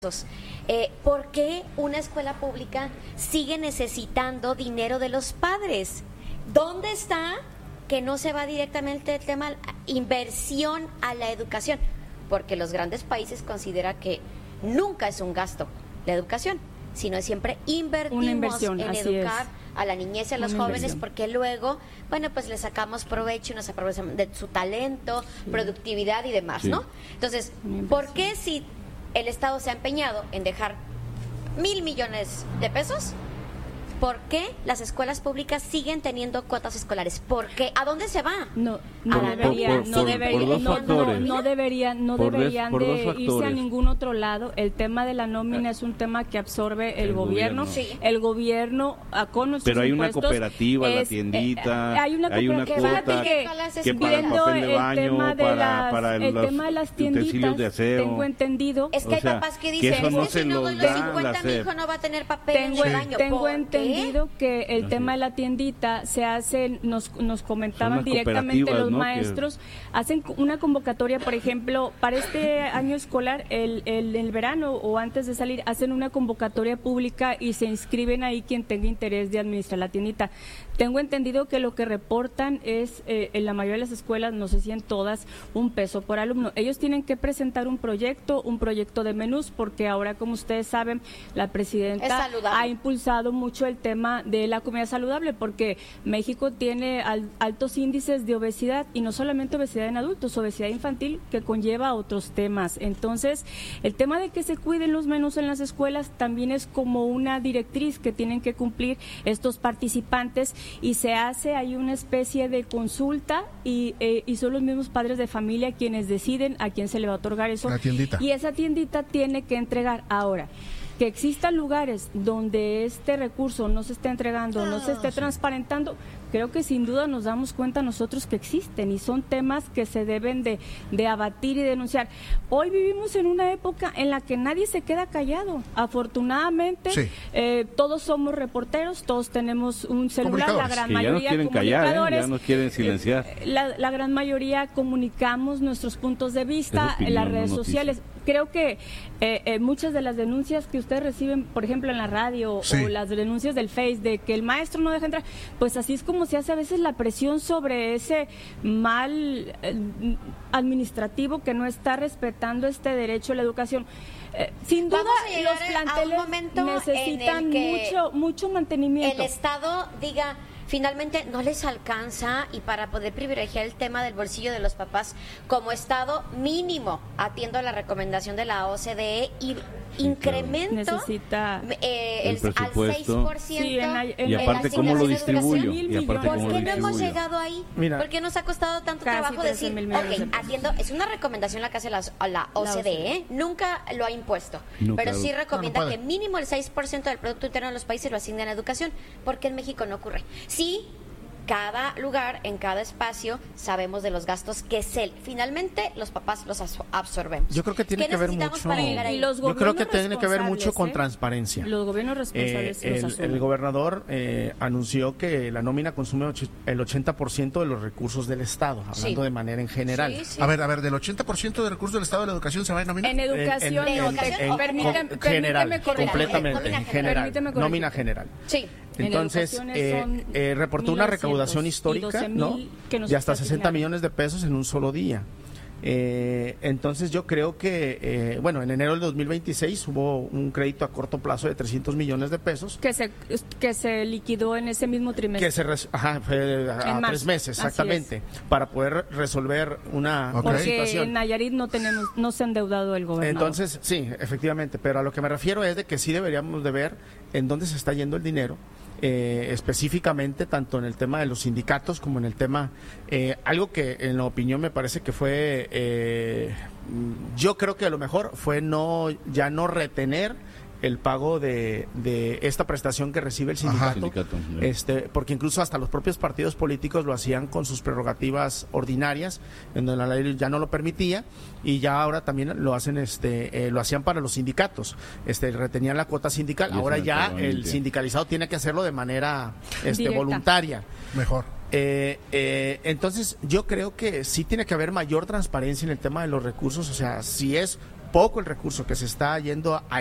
¿Por qué una escuela pública sigue necesitando dinero de los padres? ¿Dónde está que no se va directamente el tema inversión a la educación? Porque los grandes países consideran que nunca es un gasto la educación, sino siempre invertimos en educar a la niñez y a los jóvenes, porque luego, bueno, pues le sacamos provecho y nos aprovechamos de su talento, productividad y demás, ¿no? Entonces, ¿por qué si el Estado se ha empeñado en dejar 1,000 millones de pesos? ¿Por qué las escuelas públicas siguen teniendo cuotas escolares? ¿Por qué? ¿A dónde se va? No deberían de irse a ningún otro lado. El tema de la nómina es un tema que absorbe el gobierno. Sí. El gobierno con nuestros Pero hay impuestos, una cooperativa, la tiendita, hay una cuota que para el papel de baño, para el tema de las tienditas, de aseo. Tengo entendido. Es que hay papás que dicen, si no doy los 50, mi hijo no va a tener papel en el baño. Tengo entendido que el tema de la tiendita se hace, nos comentaban directamente los maestros, hacen una convocatoria, por ejemplo, para este año escolar, el verano o antes de salir, hacen una convocatoria pública y se inscriben ahí quien tenga interés de administrar la tiendita. Tengo entendido que lo que reportan es, en la mayoría de las escuelas, no sé si en todas, $1 por alumno. Ellos tienen que presentar un proyecto de menús, porque ahora, como ustedes saben, la presidenta ha impulsado mucho el tema de la comida saludable, porque México tiene altos índices de obesidad, y no solamente obesidad en adultos, obesidad infantil, que conlleva otros temas. Entonces, el tema de que se cuiden los menús en las escuelas también es como una directriz que tienen que cumplir estos participantes, y se hace ahí una especie de consulta y son los mismos padres de familia quienes deciden a quién se le va a otorgar eso. La tiendita. Y esa tiendita tiene que entregar. Ahora, que existan lugares donde este recurso no se esté entregando, no se esté transparentando, creo que sin duda nos damos cuenta nosotros que existen, y son temas que se deben de abatir y denunciar. Hoy vivimos en una época en la que nadie se queda callado. Afortunadamente, todos somos reporteros, todos tenemos un celular, la gran mayoría ya no quieren callar, ya no quieren silenciar. La gran mayoría comunicamos nuestros puntos de vista en las redes sociales. Creo que muchas de las denuncias que ustedes reciben, por ejemplo, en la radio, o las denuncias del Face de que el maestro no deja entrar, pues así es como se hace a veces la presión sobre ese mal administrativo que no está respetando este derecho a la educación. Sin duda, los planteles necesitan mucho mantenimiento. El Estado diga, finalmente no les alcanza, y para poder privilegiar el tema del bolsillo de los papás, como Estado mínimo atiendo a la recomendación de la OCDE y incremento necesita al 6% y aparte cómo lo distribuyo. ¿Por qué no hemos llegado ahí? Mira, ¿por qué nos ha costado tanto trabajo decir, atiendo? Es una recomendación la que hace la OCDE, nunca lo ha impuesto, pero sí recomienda que mínimo el 6% del Producto Interno de los países lo asignen a educación. ¿Por qué en México no ocurre? Sí, cada lugar, en cada espacio, sabemos de los gastos que finalmente los papás los absorbemos. Yo creo que tiene que ver mucho. Yo creo que tiene que ver mucho con transparencia. Los gobiernos responsables el gobernador anunció que la nómina consume el 80% de los recursos del Estado, hablando de manera en general. A ver, del 80% de recursos del Estado de la educación se va a nómina. En educación, general, completamente, en general, nómina general. Sí. Entonces, reportó una recaudación histórica, ¿no? De hasta 60 millones de pesos en un solo día. Entonces yo creo que, en enero del 2026 hubo un crédito a corto plazo de 300 millones de pesos. Que se liquidó en ese mismo trimestre. Fue a 3 meses, exactamente, para poder resolver una situación. Porque en Nayarit no se ha endeudado el gobernador. Entonces, sí, efectivamente, pero a lo que me refiero es de que sí deberíamos de ver en dónde se está yendo el dinero. Específicamente tanto en el tema de los sindicatos como en el tema algo que en la opinión me parece que fue yo creo que a lo mejor fue ya no retener el pago de esta prestación que recibe el sindicato, porque incluso hasta los propios partidos políticos lo hacían con sus prerrogativas ordinarias, en donde la ley ya no lo permitía, y ya ahora también lo hacen, lo hacían para los sindicatos, retenían la cuota sindical, ahora ya el sindicalizado tiene que hacerlo de manera voluntaria. Mejor. Entonces yo creo que sí tiene que haber mayor transparencia en el tema de los recursos, o sea, si es poco el recurso que se está yendo a